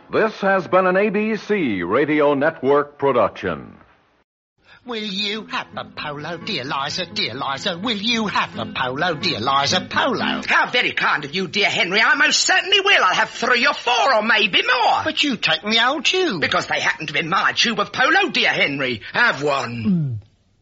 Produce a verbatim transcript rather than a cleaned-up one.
This has been an A B C Radio Network production. Will you have a polo, dear Liza, dear Liza? Will you have a polo, dear Liza, polo? How very kind of you, dear Henry. I most certainly will. I'll have three or four or maybe more. But you take me old tube. Because they happen to be my tube of polo, dear Henry. Have one. Mm.